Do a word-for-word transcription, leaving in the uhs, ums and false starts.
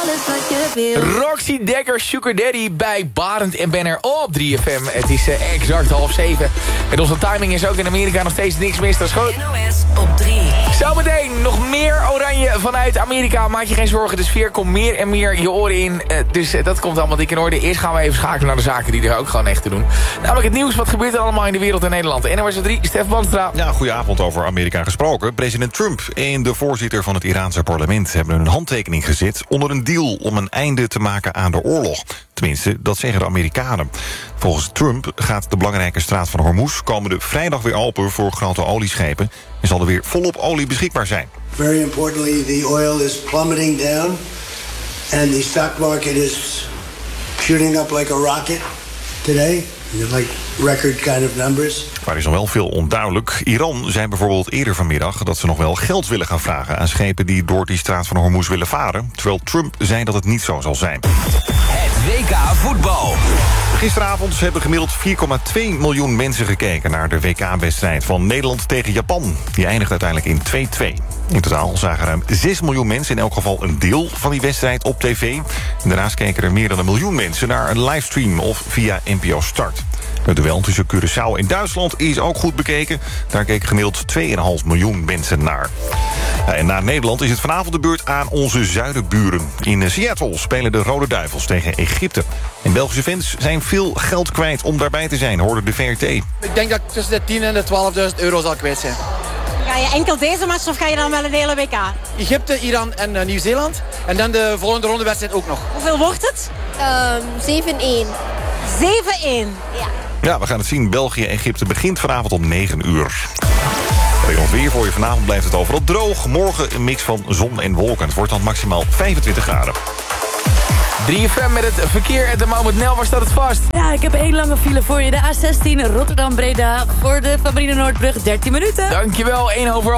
Roxy Dekker, Sugar Daddy bij Barend en Benner op drie F M. Het is uh, exact half zeven. En onze timing is ook in Amerika nog steeds niks mis. Dat is goed. N O S op drie. Zometeen nog meer oranje vanuit Amerika. Maak je geen zorgen, de sfeer komt meer en meer je oren in. Uh, dus uh, dat komt allemaal dik in orde. Eerst gaan we even schakelen naar de zaken die er ook gewoon echt te doen. Namelijk het nieuws, wat gebeurt er allemaal in de wereld in Nederland. N O S op drie, Stef Bandstra. Ja, goedenavond, over Amerika gesproken. President Trump en de voorzitter van het Iraanse parlement hebben een handtekening gezet onder een deal om een einde te maken aan de oorlog. Tenminste, dat zeggen de Amerikanen. Volgens Trump gaat de belangrijke straat van Hormuz komende vrijdag weer open voor grote olieschepen en zal er weer volop olie beschikbaar zijn. Very importantly, the oil is plummeting down and the stock market is shooting up like a rocket today. Like record kind of numbers. Maar er is nog wel veel onduidelijk. Iran zei bijvoorbeeld eerder vanmiddag dat ze nog wel geld willen gaan vragen aan schepen die door die straat van Hormuz willen varen. Terwijl Trump zei dat het niet zo zal zijn. Het W K voetbal. Gisteravond hebben gemiddeld vier komma twee miljoen mensen gekeken naar de W K-wedstrijd van Nederland tegen Japan. Die eindigde uiteindelijk in twee twee. In totaal zagen ruim zes miljoen mensen in elk geval een deel van die wedstrijd op tv. En daarnaast keken er meer dan een miljoen mensen naar een livestream of via N P O Start. Het duel tussen Curaçao en Duitsland is ook goed bekeken. Daar keken gemiddeld twee komma vijf miljoen mensen naar. En na Nederland is het vanavond de beurt aan onze zuidenburen. In Seattle spelen de Rode Duivels tegen Egypte. En Belgische fans zijn veel geld kwijt om daarbij te zijn, hoorde de V R T. Ik denk dat ik tussen de tien en de twaalfduizend euro zal kwijt zijn. Ga je enkel deze match of ga je dan wel een hele W K? Egypte, Iran en uh, Nieuw-Zeeland. En dan de volgende rondewedstrijd ook nog. Hoeveel wordt het? Um, zeven één. zeven één. Ja. Ja, we gaan het zien. België-Egypte begint vanavond om negen uur. Nog weer voor je. Vanavond blijft het overal droog. Morgen een mix van zon en wolken. Het wordt dan maximaal vijfentwintig graden. drie F M met het verkeer at the moment. Nel, waar staat het vast? Ja, ik heb één lange file voor je. De A zestien Rotterdam-Breda voor de Van Brienenoordbrug, dertien minuten. Dankjewel, één over